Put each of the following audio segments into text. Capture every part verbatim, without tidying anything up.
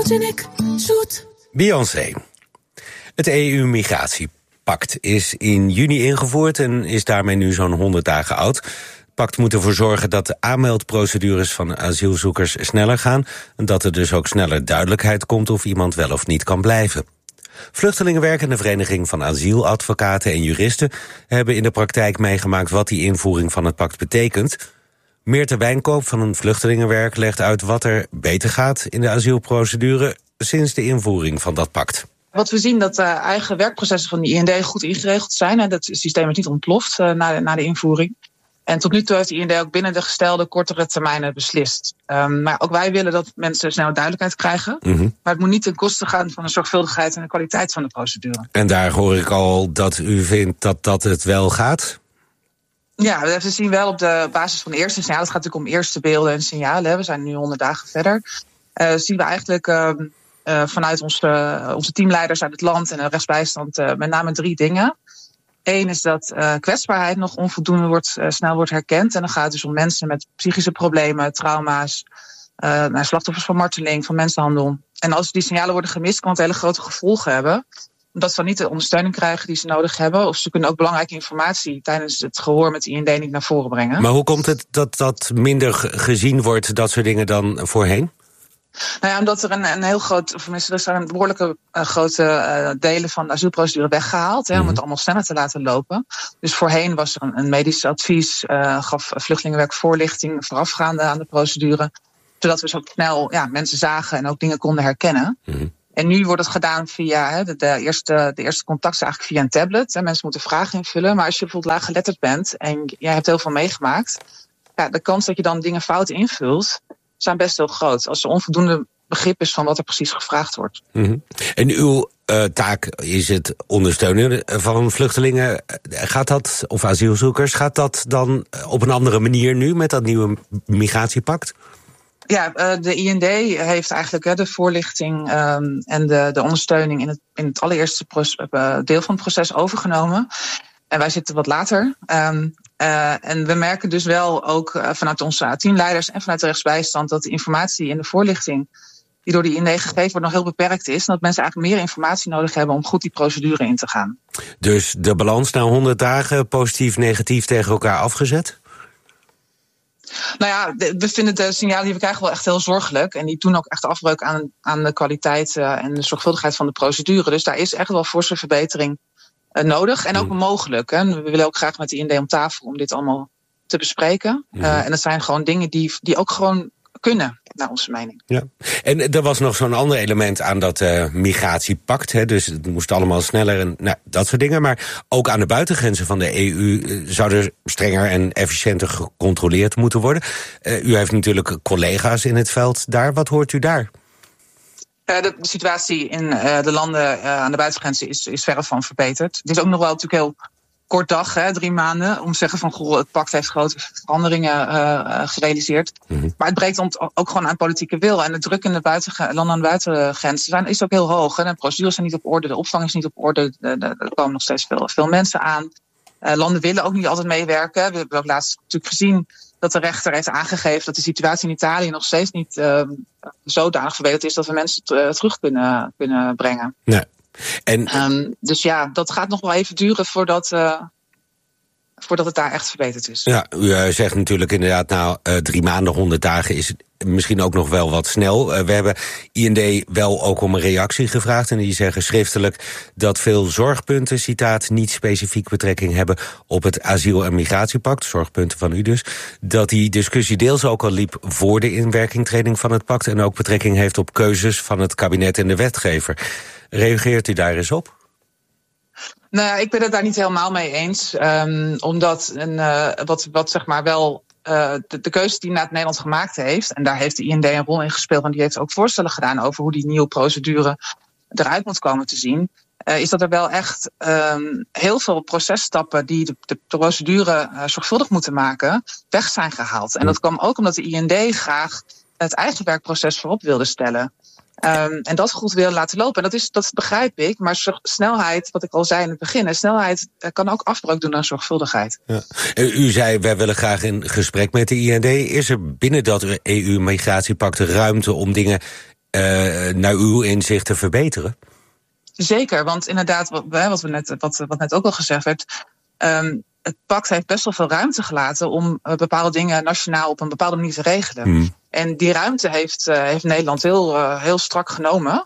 en ik zoet. Beyoncé. Het E U-migratiepact is in juni ingevoerd en is daarmee nu zo'n honderd dagen oud. Het pact moet ervoor zorgen dat de aanmeldprocedures van asielzoekers sneller gaan en dat er dus ook sneller duidelijkheid komt of iemand wel of niet kan blijven. Vluchtelingenwerk en de Vereniging van Asieladvocaten en Juristen hebben in de praktijk meegemaakt wat die invoering van het pact betekent. Meerte Wijnkoop van een Vluchtelingenwerk legt uit wat er beter gaat in de asielprocedure sinds de invoering van dat pact. Wat we zien dat de eigen werkprocessen van de I N D goed ingeregeld zijn. En dat systeem is niet ontploft uh, na, de, na de invoering. En tot nu toe heeft de I N D ook binnen de gestelde kortere termijnen beslist. Um, maar ook wij willen dat mensen snel duidelijkheid krijgen. Mm-hmm. Maar het moet niet ten koste gaan van de zorgvuldigheid en de kwaliteit van de procedure. En daar hoor ik al dat u vindt dat dat het wel gaat? Ja, we zien wel op de basis van de eerste signalen. Het gaat natuurlijk om eerste beelden en signalen. Hè. We zijn nu honderd dagen verder. Uh, zien we eigenlijk uh, uh, vanuit onze, uh, onze teamleiders uit het land en de rechtsbijstand uh, met name drie dingen. Eén is dat uh, kwetsbaarheid nog onvoldoende wordt, uh, snel wordt herkend. En dan gaat het dus om mensen met psychische problemen, trauma's, uh, naar slachtoffers van marteling, van mensenhandel. En als die signalen worden gemist, kan het hele grote gevolgen hebben. Omdat ze dan niet de ondersteuning krijgen die ze nodig hebben. Of ze kunnen ook belangrijke informatie tijdens het gehoor met de I N D niet naar voren brengen. Maar hoe komt het dat dat minder gezien wordt, dat soort dingen, dan voorheen? Nou ja, omdat er een, een heel groot, of tenminste, er zijn behoorlijke uh, grote uh, delen van de asielprocedure weggehaald, hè, om het allemaal sneller te laten lopen. Dus voorheen was er een, een medisch advies, uh, gaf Vluchtelingenwerk voorlichting voorafgaande aan de procedure, zodat we zo snel ja, mensen zagen en ook dingen konden herkennen. Mm-hmm. En nu wordt het gedaan via, hè, de, de, eerste, de eerste contact is eigenlijk via een tablet. Hè, mensen moeten vragen invullen, maar als je bijvoorbeeld laaggeletterd bent en jij hebt heel veel meegemaakt, ja, de kans dat je dan dingen fout invult, zijn best heel groot. Als er onvoldoende begrip is van wat er precies gevraagd wordt. Mm-hmm. En uw uh, taak is het ondersteunen van vluchtelingen. Gaat dat, of asielzoekers, gaat dat dan op een andere manier nu met dat nieuwe migratiepact? Ja, de I N D heeft eigenlijk de voorlichting um, en de, de ondersteuning in het, in het allereerste proces, uh, deel van het proces overgenomen. En wij zitten wat later. Um, uh, en we merken dus wel ook uh, vanuit onze teamleiders en vanuit de rechtsbijstand dat de informatie en de voorlichting die door de I N D gegeven wordt nog heel beperkt is. En dat mensen eigenlijk meer informatie nodig hebben om goed die procedure in te gaan. Dus de balans na honderd dagen positief, negatief tegen elkaar afgezet? Nou ja, we vinden de signalen die we krijgen wel echt heel zorgelijk. En die doen ook echt afbreuk aan, aan de kwaliteit uh, en de zorgvuldigheid van de procedure. Dus daar is echt wel forse verbetering uh, nodig en ook mm. mogelijk. Hè. We willen ook graag met de I N D om tafel om dit allemaal te bespreken. Mm. Uh, en dat zijn gewoon dingen die, die ook gewoon kunnen, naar onze mening. Ja. En er was nog zo'n ander element aan dat uh, migratiepact. Hè, dus het moest allemaal sneller en nou, dat soort dingen. Maar ook aan de buitengrenzen van de E U uh, zou er strenger en efficiënter gecontroleerd moeten worden. Uh, u heeft natuurlijk collega's in het veld daar. Wat hoort u daar? Uh, de situatie in uh, de landen uh, aan de buitengrenzen is, is verre van verbeterd. Het is ook nog wel natuurlijk heel kort dag, hè, drie maanden, om te zeggen van goh, het pact heeft grote veranderingen uh, gerealiseerd. Mm-hmm. Maar het breekt ook gewoon aan politieke wil. En de druk in de buiten, landen aan de buitengrenzen zijn, is ook heel hoog. Hè. De procedures zijn niet op orde, de opvang is niet op orde. Er komen nog steeds veel, veel mensen aan. Uh, landen willen ook niet altijd meewerken. We hebben ook laatst natuurlijk gezien dat de rechter heeft aangegeven dat de situatie in Italië nog steeds niet uh, zodanig verbeterd is dat we mensen t- uh, terug kunnen, kunnen brengen. Nee. En um, dus ja, dat gaat nog wel even duren voordat, uh, voordat het daar echt verbeterd is. Ja, u uh, zegt natuurlijk inderdaad, nou, uh, drie maanden, honderd dagen is misschien ook nog wel wat snel. Uh, we hebben I N D wel ook om een reactie gevraagd en die zeggen schriftelijk dat veel zorgpunten, citaat, niet specifiek betrekking hebben op het asiel- en migratiepact, zorgpunten van u dus, dat die discussie deels ook al liep voor de inwerkingtreding van het pact en ook betrekking heeft op keuzes van het kabinet en de wetgever. Reageert u daar eens op? Nou ja, ik ben het daar niet helemaal mee eens. Um, omdat een, uh, wat, wat zeg maar wel uh, de, de keuze die Nederland gemaakt heeft, en daar heeft de I N D een rol in gespeeld, en die heeft ook voorstellen gedaan over hoe die nieuwe procedure eruit moet komen te zien, uh, is dat er wel echt um, heel veel processtappen die de, de procedure uh, zorgvuldig moeten maken, weg zijn gehaald. En dat kwam ook omdat de I N D graag het eigen werkproces voorop wilde stellen. Um, en dat goed willen laten lopen. En dat, is, dat begrijp ik, maar snelheid, wat ik al zei in het begin, snelheid kan ook afbreuk doen aan zorgvuldigheid. Ja. U zei, wij willen graag in gesprek met de I N D. Is er binnen dat E U-migratiepact ruimte om dingen uh, naar uw inzicht te verbeteren? Zeker, want inderdaad, wat, wat, we net, wat, wat net ook al gezegd werd, um, het pact heeft best wel veel ruimte gelaten om uh, bepaalde dingen nationaal op een bepaalde manier te regelen. Hmm. En die ruimte heeft, uh, heeft Nederland heel, uh, heel strak genomen.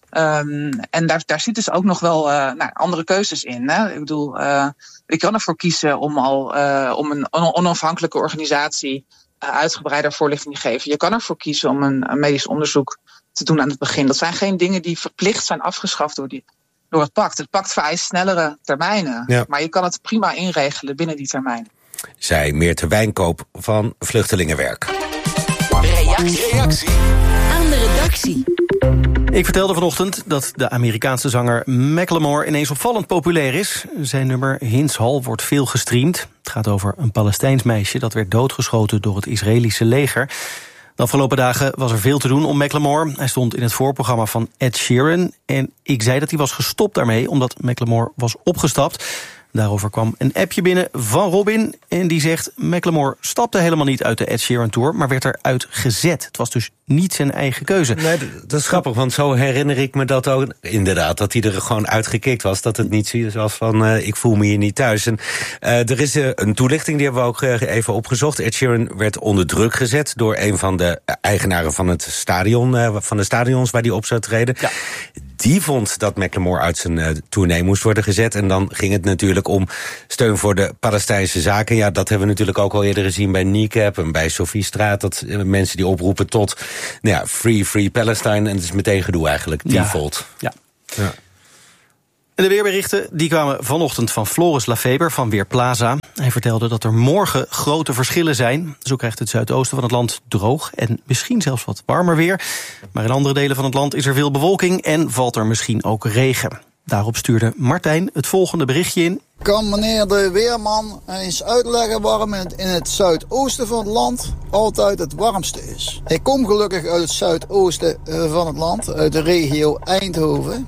Um, en daar, daar zitten dus ook nog wel uh, nou, andere keuzes in. Hè? Ik bedoel, uh, ik kan ervoor kiezen om al uh, om een on- onafhankelijke organisatie uh, uitgebreider voorlichting te geven. Je kan ervoor kiezen om een, een medisch onderzoek te doen aan het begin. Dat zijn geen dingen die verplicht zijn afgeschaft door, die, door het pact. Het pact vereist snellere termijnen. Ja. Maar je kan het prima inregelen binnen die termijn. Zei Meerte Wijnkoop van Vluchtelingenwerk. Reactie. Reactie aan de redactie. Ik vertelde vanochtend dat de Amerikaanse zanger Macklemore ineens opvallend populair is. Zijn nummer Hins Hall wordt veel gestreamd. Het gaat over een Palestijns meisje dat werd doodgeschoten door het Israëlische leger. De afgelopen dagen was er veel te doen om Macklemore. Hij stond in het voorprogramma van Ed Sheeran. En ik zei dat hij was gestopt daarmee, omdat Macklemore was opgestapt. Daarover kwam een appje binnen van Robin. En die zegt, Macklemore stapte helemaal niet uit de Ed Sheeran Tour, maar werd eruit gezet. Het was dus niet zijn eigen keuze. Nee, dat is grappig, want zo herinner ik me dat ook inderdaad. Dat hij er gewoon uitgekikt was. Dat het niet zoiets was van, uh, ik voel me hier niet thuis. En uh, er is uh, een toelichting, die hebben we ook uh, even opgezocht. Ed Sheeran werd onder druk gezet door een van de eigenaren van het stadion, uh, van de stadions waar hij op zou treden. Ja. Die vond dat Macklemore uit zijn uh, tournee moest worden gezet. En dan ging het natuurlijk om steun voor de Palestijnse zaken. Ja, dat hebben we natuurlijk ook al eerder gezien bij Kneecap en bij Sophie Straat. Dat uh, mensen die oproepen tot nou ja, Free, Free Palestine. En het is meteen gedoe eigenlijk, default. Ja. ja. ja. En de weerberichten die kwamen vanochtend van Floris Lafeber van Weerplaza. Hij vertelde dat er morgen grote verschillen zijn. Zo krijgt het zuidoosten van het land droog en misschien zelfs wat warmer weer. Maar in andere delen van het land is er veel bewolking en valt er misschien ook regen. Daarop stuurde Martijn het volgende berichtje in. Kan meneer de weerman eens uitleggen waarom het in het zuidoosten van het land altijd het warmste is? Ik kom gelukkig uit het zuidoosten van het land, uit de regio Eindhoven.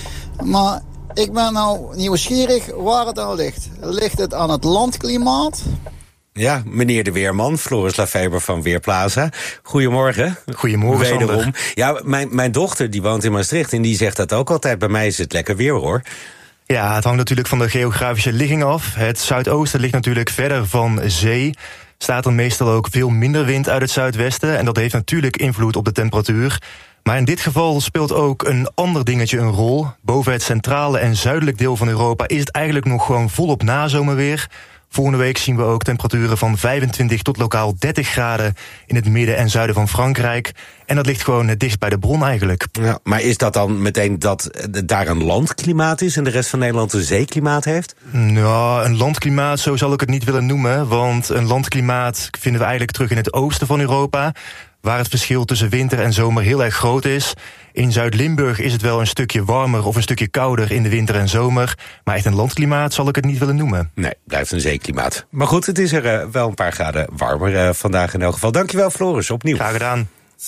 Maar ik ben nou nieuwsgierig waar het aan ligt. Ligt het aan het landklimaat? Ja, meneer de Weerman, Floris Lafeber van Weerplaza. Goedemorgen. Goedemorgen, wederom. Sander. Ja, mijn, mijn dochter die woont in Maastricht en die zegt dat ook altijd. Bij mij is het lekker weer, hoor. Ja, het hangt natuurlijk van de geografische ligging af. Het zuidoosten ligt natuurlijk verder van zee. Staat er meestal ook veel minder wind uit het zuidwesten. En dat heeft natuurlijk invloed op de temperatuur. Maar in dit geval speelt ook een ander dingetje een rol. Boven het centrale en zuidelijk deel van Europa is het eigenlijk nog gewoon volop nazomerweer. Volgende week zien we ook temperaturen van vijfentwintig tot lokaal dertig graden in het midden en zuiden van Frankrijk. En dat ligt gewoon het dichtst bij de bron eigenlijk. Ja, maar is dat dan meteen dat daar een landklimaat is en de rest van Nederland een zeeklimaat heeft? Nou, een landklimaat, zo zal ik het niet willen noemen. Want een landklimaat vinden we eigenlijk terug in het oosten van Europa, waar het verschil tussen winter en zomer heel erg groot is. In Zuid-Limburg is het wel een stukje warmer of een stukje kouder in de winter en zomer. Maar echt een landklimaat zal ik het niet willen noemen. Nee, het blijft een zeeklimaat. Maar goed, het is er uh, wel een paar graden warmer uh, vandaag in elk geval. Dankjewel, Floris, opnieuw. Graag gedaan.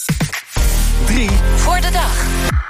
Drie voor de dag.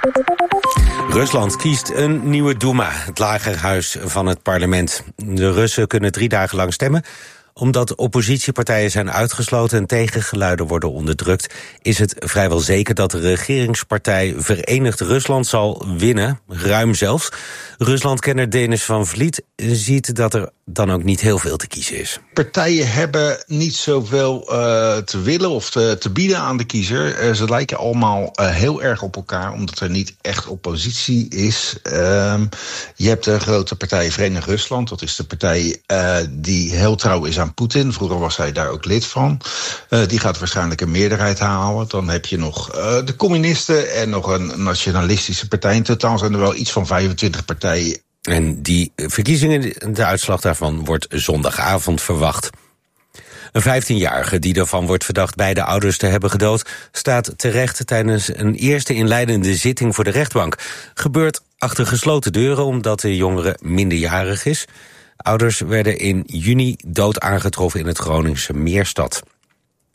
Rusland kiest een nieuwe Duma, het lagerhuis van het parlement. De Russen kunnen drie dagen lang stemmen. Omdat oppositiepartijen zijn uitgesloten en tegengeluiden worden onderdrukt, is het vrijwel zeker dat de regeringspartij Verenigd Rusland zal winnen, ruim zelfs. Ruslandkenner Denis van Vliet ziet dat er dan ook niet heel veel te kiezen is. Partijen hebben niet zoveel uh, te willen of te, te bieden aan de kiezer. Uh, ze lijken allemaal uh, heel erg op elkaar, omdat er niet echt oppositie is. Uh, je hebt de grote partij Verenigd Rusland. Dat is de partij uh, die heel trouw is aan Poetin. Vroeger was hij daar ook lid van. Uh, die gaat waarschijnlijk een meerderheid halen. Dan heb je nog uh, de communisten en nog een nationalistische partij. In totaal zijn er wel iets van vijfentwintig partijen. En die verkiezingen, de uitslag daarvan wordt zondagavond verwacht. Een vijftienjarige die ervan wordt verdacht beide ouders te hebben gedood, staat terecht tijdens een eerste inleidende zitting voor de rechtbank. Gebeurt achter gesloten deuren omdat de jongere minderjarig is. Ouders werden in juni dood aangetroffen in het Groningse Meerstad.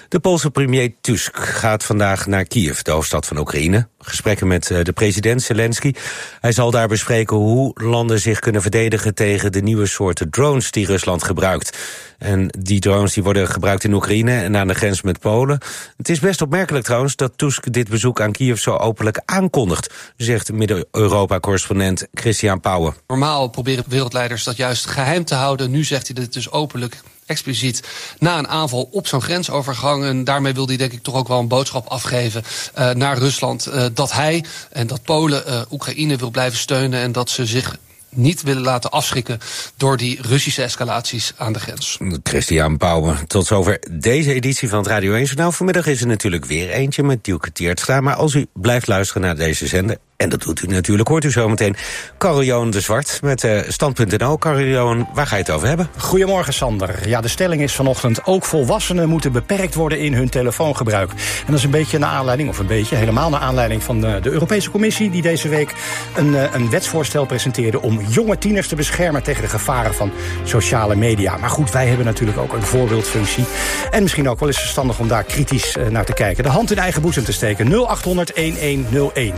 De Poolse premier Tusk gaat vandaag naar Kiev, de hoofdstad van Oekraïne. Gesprekken met de president Zelensky. Hij zal daar bespreken hoe landen zich kunnen verdedigen tegen de nieuwe soorten drones die Rusland gebruikt. En die drones die worden gebruikt in Oekraïne en aan de grens met Polen. Het is best opmerkelijk trouwens dat Tusk dit bezoek aan Kiev zo openlijk aankondigt, zegt Midden-Europa-correspondent Christian Pauwen. Normaal proberen wereldleiders dat juist geheim te houden. Nu zegt hij dit dus openlijk, expliciet, na een aanval op zo'n grensovergang. En daarmee wil hij denk ik toch ook wel een boodschap afgeven uh, naar Rusland. Uh, dat hij en dat Polen uh, Oekraïne wil blijven steunen en dat ze zich niet willen laten afschrikken door die Russische escalaties aan de grens. Christian Pauwen, tot zover deze editie van het Radio één Journaal. Vanmiddag is er natuurlijk weer eentje met Dielke Teertstra. Maar als u blijft luisteren naar deze zender, en dat doet u natuurlijk, hoort u zometeen Karel-Johan de Zwart met uh, stand punt n l. Karel-Johan, waar ga je het over hebben? Goedemorgen, Sander. Ja, de stelling is vanochtend: ook volwassenen moeten beperkt worden in hun telefoongebruik. En dat is een beetje naar aanleiding, of een beetje, helemaal naar aanleiding van de, de Europese Commissie, die deze week een, een wetsvoorstel presenteerde om jonge tieners te beschermen tegen de gevaren van sociale media. Maar goed, wij hebben natuurlijk ook een voorbeeldfunctie. En misschien ook wel eens verstandig om daar kritisch uh, naar te kijken. De hand in eigen boezem te steken. nul acht honderd een een nul een.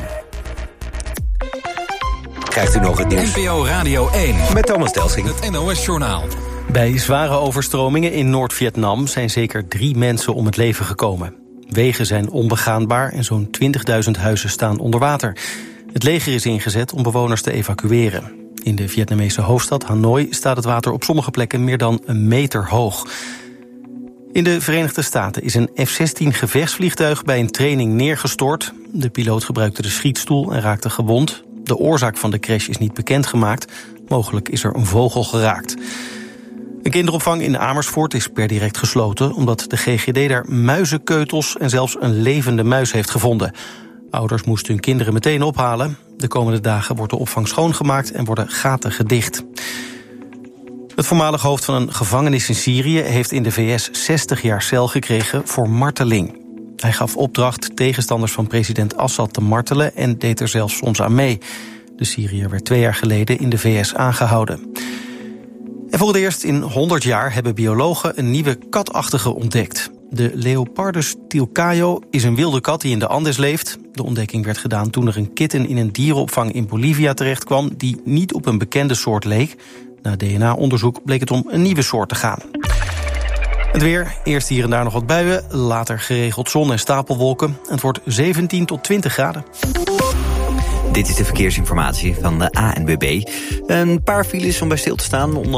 Krijgt u nog het nieuws. N P O Radio één. Met Thomas Delsing. Het N O S-journaal. Bij zware overstromingen in Noord-Vietnam zijn zeker drie mensen om het leven gekomen. Wegen zijn onbegaanbaar en zo'n twintigduizend huizen staan onder water. Het leger is ingezet om bewoners te evacueren. In de Vietnamese hoofdstad Hanoi staat het water op sommige plekken meer dan een meter hoog. In de Verenigde Staten is een F zestien gevechtsvliegtuig bij een training neergestort. De piloot gebruikte de schietstoel en raakte gewond. De oorzaak van de crash is niet bekendgemaakt. Mogelijk is er een vogel geraakt. Een kinderopvang in Amersfoort is per direct gesloten, omdat de G G D daar muizenkeutels en zelfs een levende muis heeft gevonden. Ouders moesten hun kinderen meteen ophalen. De komende dagen wordt de opvang schoongemaakt en worden gaten gedicht. Het voormalig hoofd van een gevangenis in Syrië heeft in de V S zestig jaar cel gekregen voor marteling. Hij gaf opdracht tegenstanders van president Assad te martelen en deed er zelfs soms aan mee. De Syriër werd twee jaar geleden in de V S aangehouden. En voor het eerst in honderd jaar hebben biologen een nieuwe katachtige ontdekt. De Leopardus tilcaio is een wilde kat die in de Andes leeft. De ontdekking werd gedaan toen er een kitten in een dierenopvang in Bolivia terechtkwam die niet op een bekende soort leek. Na D N A-onderzoek bleek het om een nieuwe soort te gaan. Het weer, eerst hier en daar nog wat buien, later geregeld zon en stapelwolken. Het wordt zeventien tot twintig graden. Dit is de verkeersinformatie van de A N W B. Een paar files om bij stil te staan.